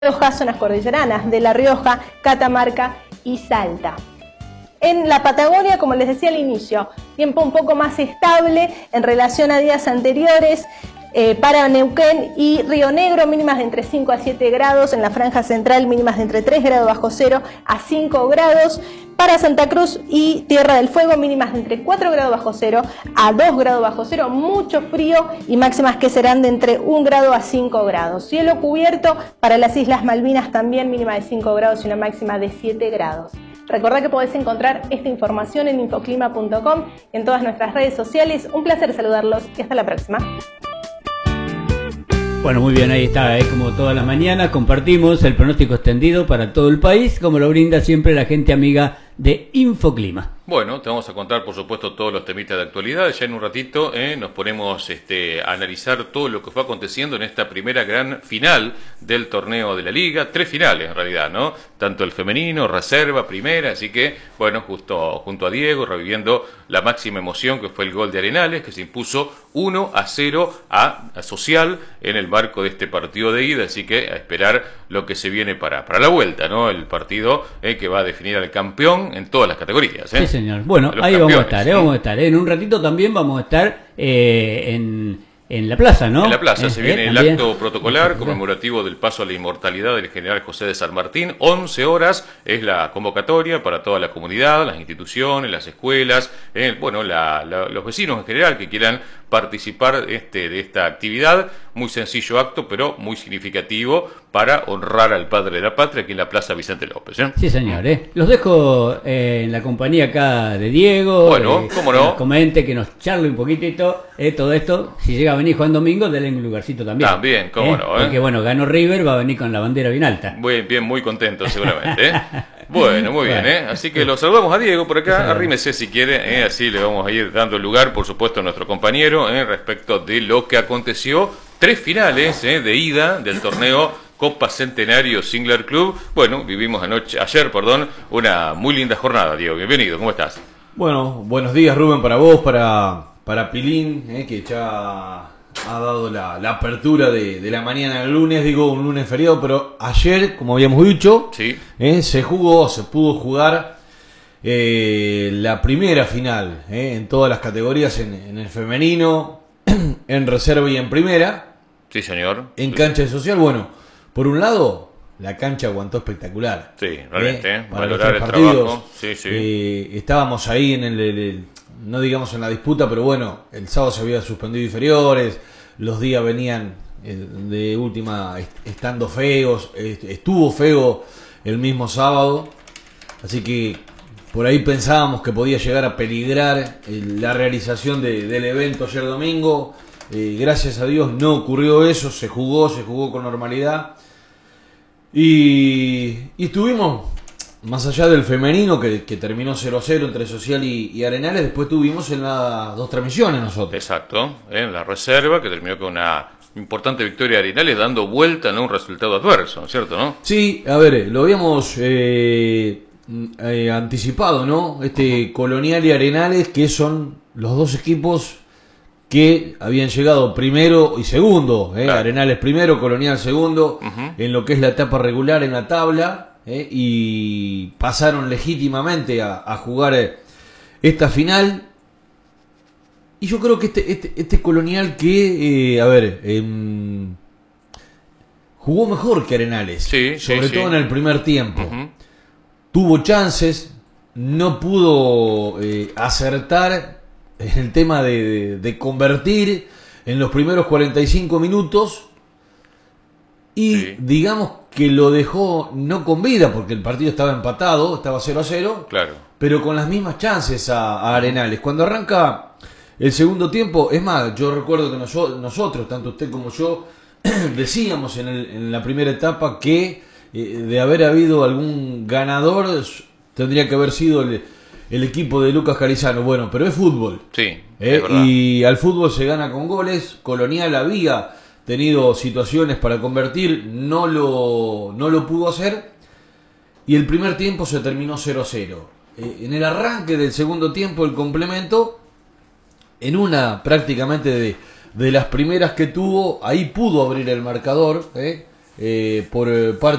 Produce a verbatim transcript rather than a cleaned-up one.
Rioja, zonas cordilleranas de La Rioja, Catamarca y Salta. En la Patagonia, como les decía al inicio, tiempo un poco más estable en relación a días anteriores. Eh, para Neuquén y Río Negro, mínimas de entre cinco a siete grados. En la franja central, mínimas de entre tres grados bajo cero a cinco grados. Para Santa Cruz y Tierra del Fuego, mínimas de entre cuatro grados bajo cero a dos grados bajo cero. Mucho frío y máximas que serán de entre un grado a cinco grados. Cielo cubierto para las Islas Malvinas también, mínima de cinco grados y una máxima de siete grados. Recordá que podés encontrar esta información en infoclima punto com y en todas nuestras redes sociales. Un placer saludarlos y hasta la próxima. Bueno, muy bien, ahí está, ¿eh? Como todas las mañanas compartimos el pronóstico extendido para todo el país, como lo brinda siempre la gente amiga de Infoclima. Bueno, te vamos a contar, por supuesto, todos los temitas de actualidad. Ya en un ratito eh, nos ponemos este, a analizar todo lo que fue aconteciendo en esta primera gran final del torneo de la Liga. Tres finales, en realidad, ¿no? Tanto el femenino, reserva, primera. Así que, bueno, justo junto a Diego, reviviendo la máxima emoción que fue el gol de Arenales, que se impuso uno a cero a, a Social en el marco de este partido de ida. Así que a esperar lo que se viene para, para la vuelta, ¿no? El partido eh, que va a definir al campeón en todas las categorías. ¿eh? Sí, señor. Bueno, ahí vamos a estar, ¿eh? vamos a estar. ¿eh? En un ratito también vamos a estar eh, en, en la plaza, ¿no? En la plaza eh, se viene eh, el también. acto protocolar conmemorativo del paso a la inmortalidad del general José de San Martín. once horas es la convocatoria para toda la comunidad, las instituciones, las escuelas, eh, bueno, la, la, los vecinos en general que quieran participar este, de esta actividad. Muy sencillo acto, pero muy significativo para honrar al padre de la patria aquí en la Plaza Vicente López. ¿eh? Sí, señor. ¿eh? Los dejo eh, en la compañía acá de Diego. Bueno, eh, cómo que no. nos comente, que nos charle un poquitito eh, todo esto. Si llega a venir Juan Domingo, denle un lugarcito también. También, cómo ¿eh? no. ¿eh? Porque bueno, ganó River, va a venir con la bandera bien alta. Muy bien, muy contento seguramente. ¿eh? Bueno, muy bien, ¿eh? Así que lo saludamos a Diego por acá, arrímese si quiere, ¿eh? Así le vamos a ir dando lugar, por supuesto, a nuestro compañero, ¿eh? Respecto de lo que aconteció, tres finales ¿eh? de ida del torneo Copa Centenario Singler Club. Bueno, vivimos anoche, ayer, perdón, una muy linda jornada, Diego, bienvenido, ¿cómo estás? Bueno, buenos días Rubén para vos, para, para Pilín, ¿eh? que ya ha dado la, la apertura de, de la mañana del lunes, digo un lunes feriado, pero ayer, como habíamos dicho, sí. eh, se jugó, se pudo jugar eh, la primera final eh, en todas las categorías, en, en el femenino, en reserva y en primera. Sí, señor. En sí. cancha de Social, bueno, por un lado, la cancha aguantó espectacular. Sí, realmente, eh, para valorar el partidos, trabajo. Sí, sí. Eh, estábamos ahí en el, el, el no digamos en la disputa, pero bueno, el sábado se había suspendido inferiores, los días venían eh, de última estando feos, estuvo feo el mismo sábado, así que por ahí pensábamos que podía llegar a peligrar eh, la realización de, del evento ayer domingo. Eh, gracias a Dios no ocurrió eso, se jugó, se jugó con normalidad y, y estuvimos... Más allá del femenino, que, que terminó cero a cero entre Social y, y Arenales, después tuvimos en las dos transmisiones nosotros. Exacto, en la reserva, que terminó con una importante victoria de Arenales, dando vuelta a ¿no? un resultado adverso, ¿cierto? ¿no? Sí, a ver, lo habíamos eh, eh, anticipado, ¿no? Este uh-huh. Colonial y Arenales, que son los dos equipos que habían llegado primero y segundo. ¿eh? Claro. Arenales primero, Colonial segundo, uh-huh. en lo que es la etapa regular en la tabla. Eh, y pasaron legítimamente a, a jugar eh, esta final. Y yo creo que este, este, este Colonial que, eh, a ver, eh, jugó mejor que Arenales, sí, sobre sí, todo sí. en el primer tiempo. Uh-huh. Tuvo chances, no pudo eh, acertar en el tema de, de, de convertir en los primeros cuarenta y cinco minutos. Y sí. digamos que lo dejó no con vida, porque el partido estaba empatado, estaba cero a cero, claro. pero con las mismas chances a, a Arenales. Cuando arranca el segundo tiempo, es más, yo recuerdo que noso- nosotros, tanto usted como yo, decíamos en, el, en la primera etapa que eh, de haber habido algún ganador, tendría que haber sido el, el equipo de Lucas Carizano. Bueno, pero es fútbol. Sí, eh, es verdad. Y al fútbol se gana con goles. Colonial había tenido situaciones para convertir, no lo, no lo pudo hacer y el primer tiempo se terminó cero a cero. Eh, en el arranque del segundo tiempo, el complemento, en una prácticamente de, de las primeras que tuvo, ahí pudo abrir el marcador, eh, eh, por parte